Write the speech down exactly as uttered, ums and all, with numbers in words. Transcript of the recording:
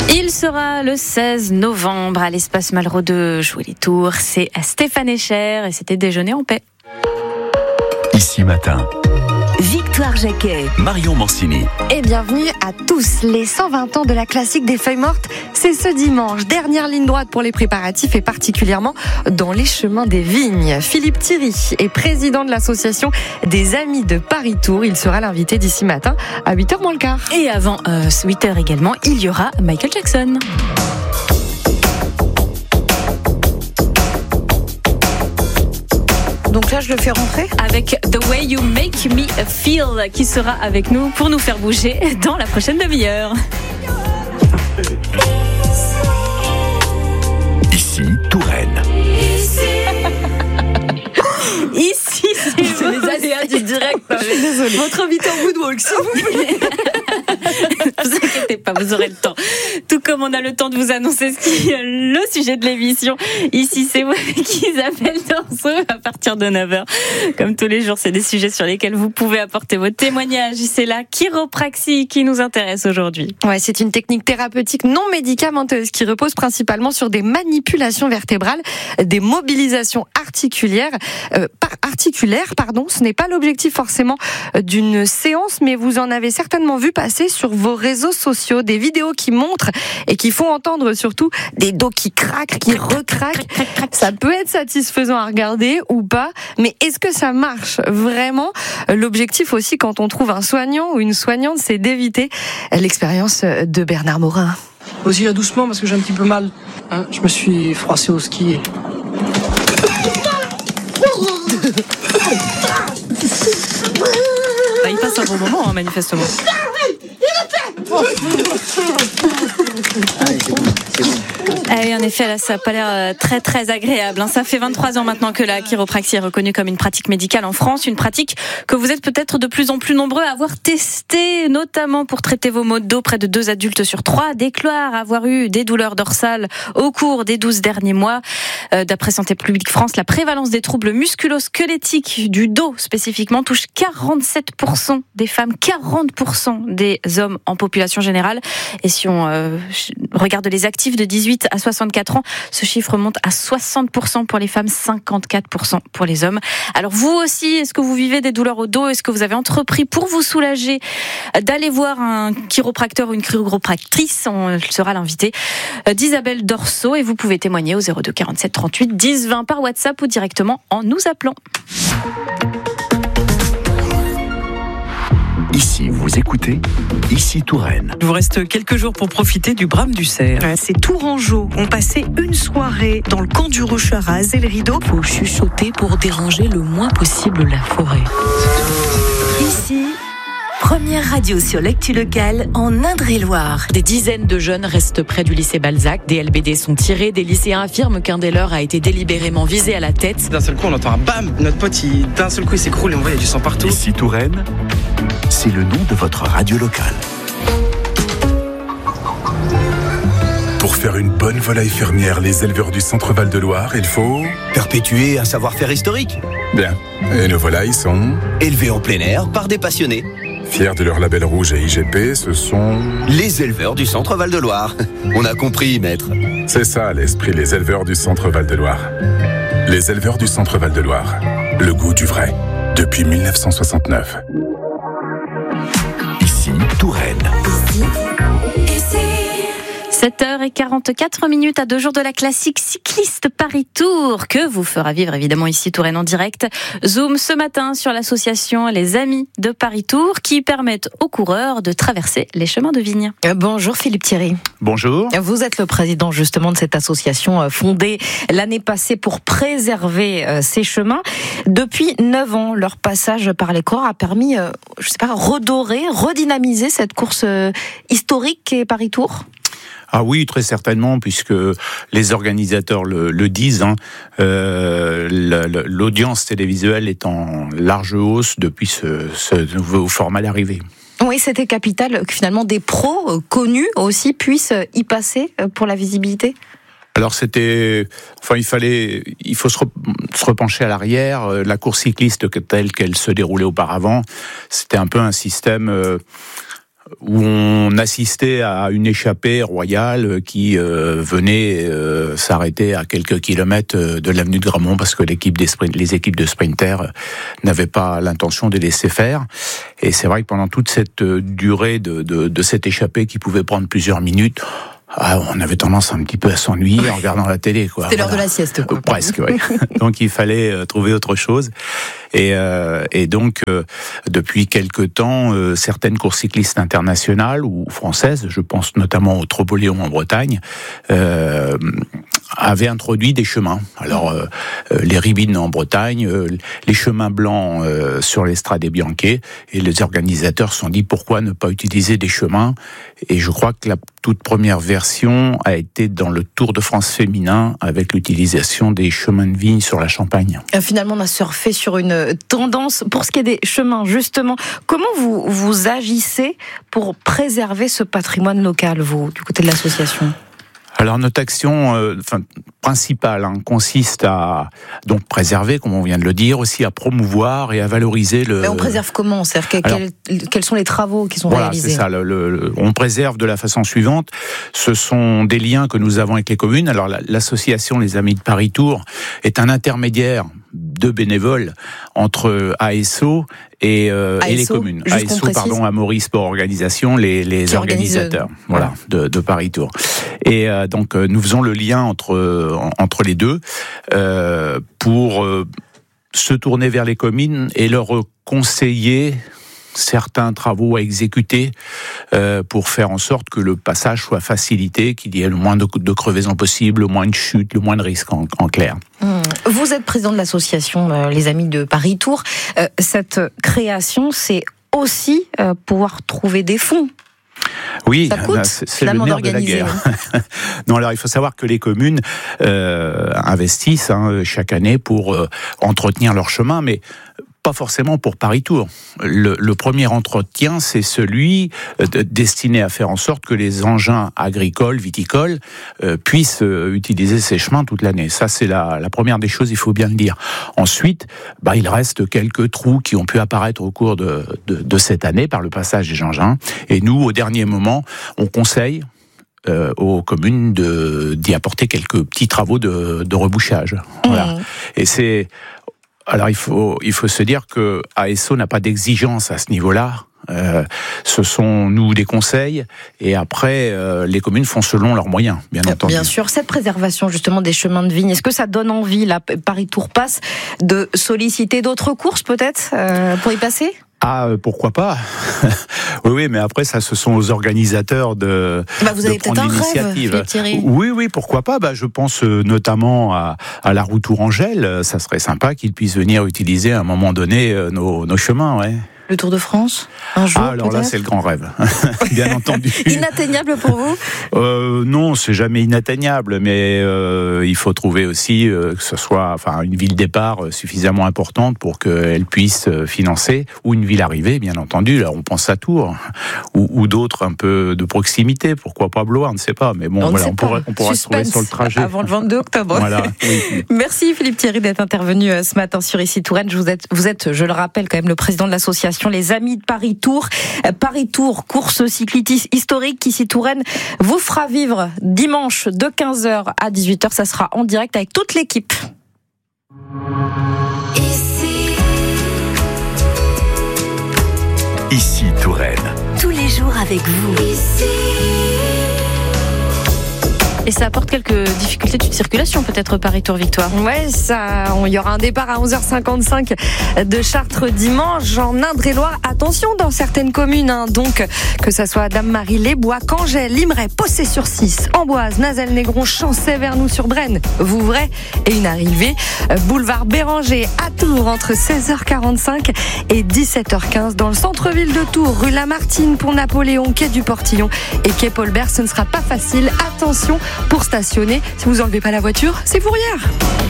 Il sera le seize novembre à l'Espace Malraux de jouer les tours. C'est à Stéphane Echer et c'était Déjeuner en paix. Ici matin. Victoire Jacquet, Marion Mancini. Et bienvenue à tous. Les cent vingt ans de la classique des feuilles mortes, c'est ce dimanche. Dernière ligne droite pour les préparatifs et particulièrement dans les chemins des vignes. Philippe Thierry est président de l'association des Amis de Paris Tours. Il sera l'invité d'ici matin à huit heures moins le quart. Et avant euh, huit heures également, il y aura Michael Jackson. Donc là, je le fais rentrer avec The Way You Make Me Feel qui sera avec nous pour nous faire bouger dans la prochaine demi-heure. Ici, Touraine. Ici, c'est, c'est les aléas du direct. Je suis désolée. Votre invité en moonwalk, s'il vous plaît. Ne vous inquiétez pas, vous aurez le temps. Tout comme on a le temps de vous annoncer ce qui est le sujet de l'émission. Ici, c'est moi qui Isabelle Dorso à partir de neuf heures. Comme tous les jours, c'est des sujets sur lesquels vous pouvez apporter vos témoignages. C'est la chiropraxie qui nous intéresse aujourd'hui. Ouais, c'est une technique thérapeutique non médicamenteuse qui repose principalement sur des manipulations vertébrales, des mobilisations articulaires. Euh, par articulaires, pardon. Ce n'est pas l'objectif forcément d'une séance, mais vous en avez certainement vu passer sur vos réseaux sociaux, des vidéos qui montrent et qui font entendre surtout des dos qui craquent, qui recraquent. Ça peut être satisfaisant à regarder ou pas, mais est-ce que ça marche vraiment ? L'objectif aussi, quand on trouve un soignant ou une soignante, c'est d'éviter l'expérience de Bernard Morin. Aussi doucement parce que j'ai un petit peu mal. Hein, je me suis froissé au ski. Et... Bah, il passe un bon moment, hein, manifestement. Et en effet, là, ça n'a pas l'air très très agréable. Ça fait vingt-trois ans maintenant que la chiropraxie est reconnue comme une pratique médicale en France, une pratique que vous êtes peut-être de plus en plus nombreux à avoir testée, notamment pour traiter vos maux de dos. Près de deux adultes sur trois déclarent avoir eu des douleurs dorsales au cours des douze derniers mois. Euh, d'après Santé publique France, la prévalence des troubles musculo-squelettiques du dos spécifiquement touche quarante-sept pour cent des femmes, quarante pour cent des hommes en population générale. Et si on euh, regarde les actifs de dix-huit à soixante-quatre ans, ce chiffre monte à soixante pour cent pour les femmes, cinquante-quatre pour cent pour les hommes. Alors vous aussi, est-ce que vous vivez des douleurs au dos ? Est-ce que vous avez entrepris pour vous soulager d'aller voir un chiropracteur ou une chiropractrice ? On sera l'invité d'Isabelle Dorso et vous pouvez témoigner au zéro deux quarante-sept trente-huit dix vingt par WhatsApp ou directement en nous appelant. Ici, vous écoutez Ici Touraine. Il vous reste quelques jours pour profiter du Brame du Cerf. Ces Tourangeaux ont passé une soirée dans le camp du Rocher à raser le rideau. Faut chuchoter pour déranger le moins possible la forêt. Ici, première radio sur l'actu locale en Indre-et-Loire. Des dizaines de jeunes restent près du lycée Balzac. Des L B D sont tirés. Des lycéens affirment qu'un des leurs a été délibérément visé à la tête. D'un seul coup, on entend un bam. Notre pote, il, d'un seul coup, il s'écroule et on voit, il y a du sang partout. Ici Touraine, c'est le nom de votre radio locale. Pour faire une bonne volaille fermière, les éleveurs du Centre Val-de-Loire, il faut... perpétuer un savoir-faire historique. Bien. Et nos volailles sont... élevées en plein air par des passionnés. Fiers de leur label rouge et I G P, ce sont... les éleveurs du Centre Val-de-Loire. On a compris, maître. C'est ça, l'esprit, les éleveurs du Centre Val-de-Loire. Les éleveurs du Centre Val-de-Loire. Le goût du vrai. Depuis mille neuf cent soixante-neuf. Ici, Touraine. Ici, ici. sept heures quarante-quatre minutes à deux jours de la classique cycliste Paris-Tours que vous fera vivre évidemment ici Touraine en direct. Zoom ce matin sur l'association Les Amis de Paris-Tours qui permettent aux coureurs de traverser les chemins de vigne. Bonjour Philippe Thierry. Bonjour. Vous êtes le président justement de cette association fondée l'année passée pour préserver ces chemins. Depuis neuf ans, leur passage par les coureurs a permis, je sais pas, redorer, redynamiser cette course historique qu'est Paris-Tours. Ah oui, très certainement, puisque les organisateurs le, le disent. Hein, euh, l'audience télévisuelle est en large hausse depuis ce, ce nouveau format d'arrivée. Oui, c'était capital que finalement des pros connus aussi puissent y passer pour la visibilité. Alors c'était, enfin il fallait, il faut se, re, se repencher à l'arrière. La course cycliste telle qu'elle se déroulait auparavant, c'était un peu un système. Euh, où on assistait à une échappée royale qui euh, venait euh, s'arrêter à quelques kilomètres de l'avenue de Gramont parce que l'équipe des sprint, les équipes de sprinters n'avaient pas l'intention de laisser faire. Et c'est vrai que pendant toute cette durée de, de, de cette échappée qui pouvait prendre plusieurs minutes, ah, on avait tendance un petit peu à s'ennuyer en regardant la télé, quoi. C'était voilà. l'heure de la sieste, quoi. Presque, oui. Donc il fallait euh, trouver autre chose. Et, euh, et donc, euh, depuis quelque temps, euh, certaines courses cyclistes internationales ou françaises, je pense notamment au Troboléon en Bretagne, euh, avaient introduit des chemins. Alors, euh, les Ribines en Bretagne, euh, les chemins blancs euh, sur les Strade Bianche, et les organisateurs se sont dit pourquoi ne pas utiliser des chemins. Et je crois que la toute première version a été dans le Tour de France féminin avec l'utilisation des chemins de vigne sur la Champagne. Finalement, on a surfé sur une tendance. Pour ce qui est des chemins, justement, comment vous, vous agissez pour préserver ce patrimoine local, vous, du côté de l'association ? Alors notre action euh, enfin, principale hein, consiste à donc préserver, comme on vient de le dire, aussi à promouvoir et à valoriser le... Mais on préserve comment ? C'est-à-dire que, Alors, quels, quels sont les travaux qui sont voilà, réalisés ? Voilà, c'est ça. Le, le, on préserve de la façon suivante. Ce sont des liens que nous avons avec les communes. Alors la, l'association Les Amis de Paris Tour est un intermédiaire de bénévoles entre A S O et, euh, et les communes. A S O, pardon, Amaury Sport Organisation, les, les organisateurs, organise... voilà, de, de Paris Tour. Et euh, donc euh, nous faisons le lien entre euh, entre les deux euh, pour euh, se tourner vers les communes et leur conseiller certains travaux à exécuter euh, pour faire en sorte que le passage soit facilité, qu'il y ait le moins de, de crevaisons possible, le moins de chutes, le moins de risques en, en clair. Mmh. Vous êtes président de l'association euh, Les Amis de Paris Tour. Euh, cette création, c'est aussi euh, pouvoir trouver des fonds. Oui, ça coûte, c'est, c'est le nerf de la guerre. Non, alors il faut savoir que les communes euh, investissent hein, chaque année pour euh, entretenir leur chemin, mais pas forcément pour Paris Tour. Le, le premier entretien, c'est celui de, destiné à faire en sorte que les engins agricoles, viticoles, euh, puissent euh, utiliser ces chemins toute l'année. Ça, c'est la, la première des choses, il faut bien le dire. Ensuite, bah, il reste quelques trous qui ont pu apparaître au cours de, de, de cette année par le passage des engins. Et nous, au dernier moment, on conseille Euh, aux communes de, d'y apporter quelques petits travaux de, de rebouchage. Mmh. Voilà. Et c'est... Alors il faut, il faut se dire que A S O n'a pas d'exigence à ce niveau-là. Euh, ce sont nous des conseils et après euh, les communes font selon leurs moyens, bien entendu. Bien sûr, cette préservation justement des chemins de vigne, est-ce que ça donne envie, là, Paris Tour passe, de solliciter d'autres courses peut-être euh, pour y passer ? Ah, pourquoi pas. Oui, oui, mais après, ça, ce sont aux organisateurs de, bah, vous de avez prendre peut-être l'initiative. Un rêve, Thierry. Oui, oui, pourquoi pas. Bah, je pense notamment à, à la route Tourangelle. Ça serait sympa qu'ils puissent venir utiliser à un moment donné nos, nos chemins, ouais. Le Tour de France, un jour Ah, alors peut-être là, c'est le grand rêve, bien entendu. Inatteignable pour vous ? euh, Non, c'est jamais inatteignable, mais euh, il faut trouver aussi euh, que ce soit enfin, une ville départ suffisamment importante pour qu'elle puisse financer, ou une ville arrivée, bien entendu. Là, on pense à Tours, ou, ou d'autres un peu de proximité, pourquoi pas Blois, on ne sait pas. Mais bon, on, voilà, on, pourrait, on pourra se trouver sur le trajet. Avant le vingt-deux octobre. Voilà, oui. Merci Philippe Thierry d'être intervenu ce matin sur Ici Touraine. Vous êtes, vous êtes, je le rappelle, quand même le président de l'association Les Amis de Paris Tour. Paris Tour, course cycliste historique qui, Ici Touraine, vous fera vivre dimanche de quinze heures à dix-huit heures. Ça sera en direct avec toute l'équipe. Ici, Ici Touraine. tous les jours avec vous. Ici. Et ça apporte quelques difficultés de circulation, peut-être Paris Tour Victoire. Ouais, ça, il y aura un départ à onze heures cinquante-cinq de Chartres dimanche en Indre-et-Loire. Attention dans certaines communes, hein, donc que ça soit Dame-Marie, Les Bois, Cangel, Limeray, Possé-sur-Cisse, Amboise, Nazelles-Négron, Chancey, Vernoux-sur-Brenne, Vouvray et une arrivée boulevard Béranger à Tours entre seize heures quarante-cinq et dix-sept heures quinze dans le centre-ville de Tours, rue Lamartine, Pont Napoléon, quai du Portillon et quai Paul-Bert. Ce ne sera pas facile. Attention pour stationner. Si vous enlevez pas la voiture, c'est fourrière.